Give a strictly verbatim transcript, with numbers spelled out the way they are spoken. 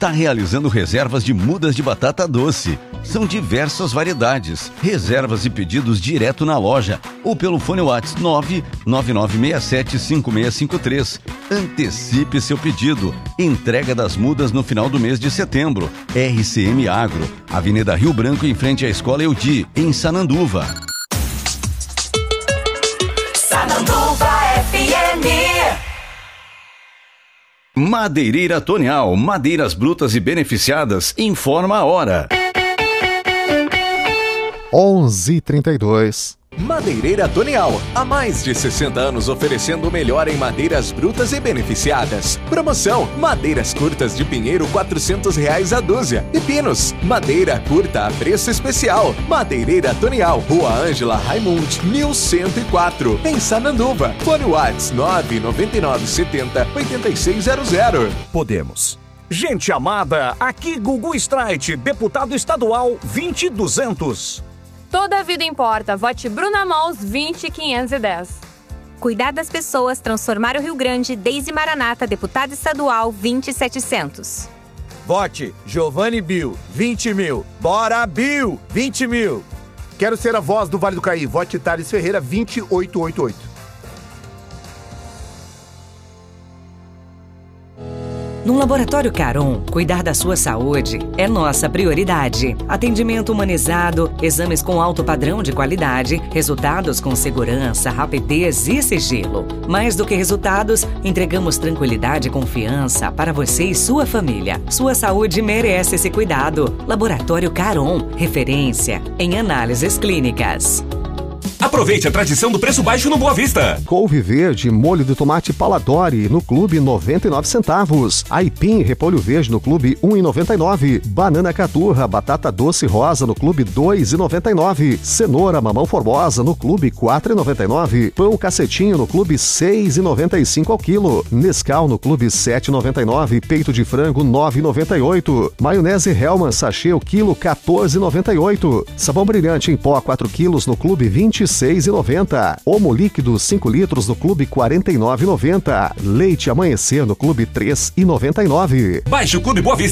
está realizando reservas de mudas de batata doce. São diversas variedades. Reservas e pedidos direto na loja ou pelo fone WhatsApp nove nove nove seis sete cinco seis cinco três. Antecipe seu pedido. Entrega das mudas no final do mês de setembro. R C M Agro, Avenida Rio Branco, em frente à Escola Eudi, em Sananduva. Sananduva F M. Madeireira Tonial, madeiras brutas e beneficiadas, informa a hora. onze e trinta e dois. Madeireira Tonial, há mais de sessenta anos oferecendo o melhor em madeiras brutas e beneficiadas. Promoção: madeiras curtas de pinheiro quatrocentos reais a dúzia e pinos, madeira curta a preço especial. Madeireira Tonial, Rua Ângela Raimund, mil cento e quatro, em Sananduva. Fone WhatsApp nove nove nove setenta oitenta e seis zero zero. Podemos. Gente amada, aqui Gugu Streit, deputado estadual vinte duzentos. Toda a vida importa. Vote Bruna Mols vinte quinhentos e dez. Cuidar das pessoas, transformar o Rio Grande. Deise Maranata, deputada estadual vinte setecentos. Vote Giovanni Bill, vinte mil. Bora Bill, vinte mil. Quero ser a voz do Vale do Caí. Vote Thales Ferreira, vinte oitocentos e oitenta e oito. No Laboratório Caron, cuidar da sua saúde é nossa prioridade. Atendimento humanizado, exames com alto padrão de qualidade, resultados com segurança, rapidez e sigilo. Mais do que resultados, entregamos tranquilidade e confiança para você e sua família. Sua saúde merece esse cuidado. Laboratório Caron, referência em análises clínicas. Aproveite a tradição do preço baixo no Boa Vista. Couve verde, molho de tomate Paladori no Clube noventa e nove centavos. Aipim, repolho verde no Clube um e noventa e nove. Banana caturra, batata doce rosa no Clube dois e noventa e nove. Cenoura mamão formosa no Clube quatro e noventa e nove. Pão cacetinho no Clube seis e noventa e cinco ao quilo. Nescau no Clube sete e noventa e nove. Peito de frango nove e noventa e oito. Maionese Hellmann sachê o quilo quatorze e noventa e oito. Sabão brilhante em pó quatro quilos no Clube vinte e seis e noventa. Omo líquido cinco litros no Clube quarenta e nove e noventa. Leite Amanhecer no Clube três e noventa e nove. Baixe o Clube Boa Vista